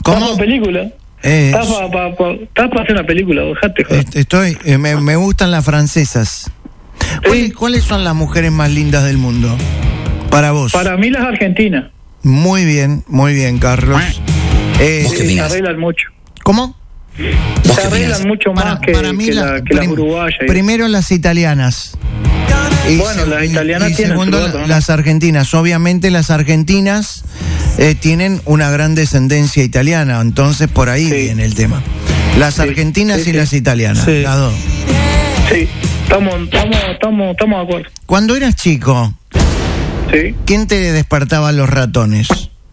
¿Cómo? ¿Estás para película? ¿Estás para hacer una película? Dejate, joder. Estoy, me gustan las francesas. ¿Cuáles son las mujeres más lindas del mundo? Para vos. Para mí las argentinas. Muy bien, Carlos. Se arreglan mucho. ¿Cómo? Se arreglan mucho más que las uruguayas. Primero las italianas. Bueno, las italianas tienen segundo, su dato, ¿no? las argentinas. Obviamente las argentinas tienen una gran descendencia italiana, entonces por ahí viene el tema. Las argentinas y las italianas. Sí. Las dos. Sí, estamos de acuerdo. Cuando eras chico, Sí. ¿quién te despertaba los ratones?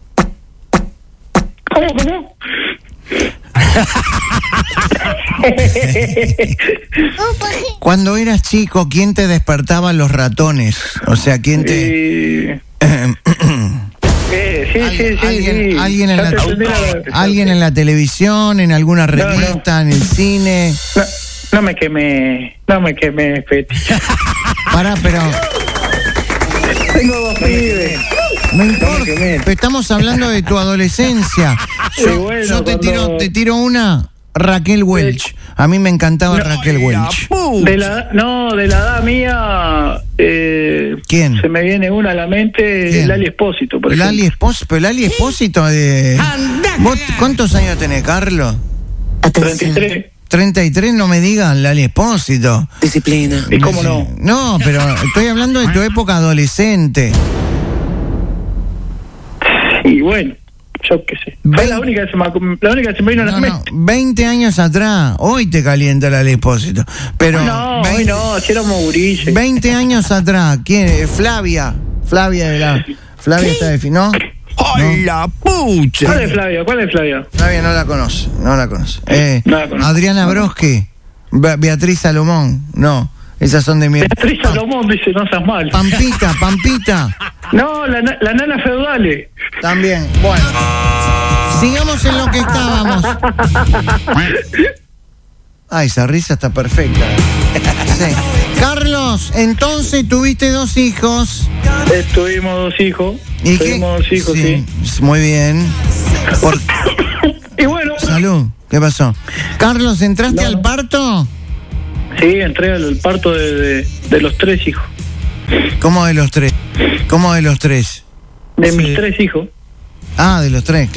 ¿Cómo? Cuando eras chico, ¿quién te despertaba los ratones? O sea, ¿quién te... ¿Alguien en la televisión, en alguna revista, en el cine? No me quemé, Feti. Pará, pero... Tengo dos pibes. No importa, pero estamos hablando de tu adolescencia. Yo te tiro una, Raquel Welch. A mí me encantaba Raquel Welch. De la edad mía, ¿quién? Se me viene una a la mente, ¿Quién? Lali Espósito, por ejemplo. Lali Espósito, ¿vos cuántos años tenés, Carlos? 33. 33, no me digan, Lali Espósito. Disciplina. ¿Y cómo no? No, pero estoy hablando de tu época adolescente. Y bueno, yo qué sé. Fue la única que se me vino a la mente. 20 años atrás, hoy te calienta Lali Espósito. Pero Hoy no, si éramos gurises. 20 años atrás, ¿quién? Flavia está de ¿no? ¡Hola, pucha! ¿Cuál es Flavia? Flavia no la conoce. No la conozco. Adriana Broski, Beatriz Salomón, no, esas son de mi... Beatriz Salomón dice, no seas mal. Pampita. No, la nana feudale. También, bueno. Sigamos en lo que estábamos. Esa risa está perfecta. Sí. Carlos, entonces tuviste 2 hijos. Tuvimos 2 hijos. ¿Y Tuvimos 2 hijos, sí. Muy bien. Y bueno. Salud. ¿Qué pasó? Carlos, ¿entraste al parto? Sí, entré al parto de los 3 hijos. ¿Cómo de los 3? De mis 3 hijos. Ah, de los 3.